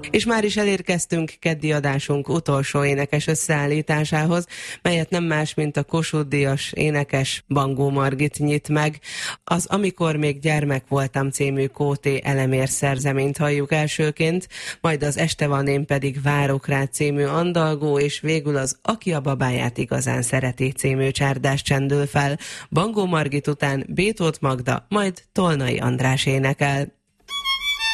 És már is elérkeztünk keddi adásunk utolsó énekes összeállításához, melyet nem más, mint a Kossuth-díjas énekes Bangó Margit nyit meg. Az Amikor még gyermek voltam című Kóté Elemér szerzeményt halljuk elsőként, majd az Este van, én pedig várok rá című andalgó, és végül az Aki a babáját igazán szereti című csárdás csendül fel. Bangó Margit után Bétót Magda, majd Tolnai András énekel.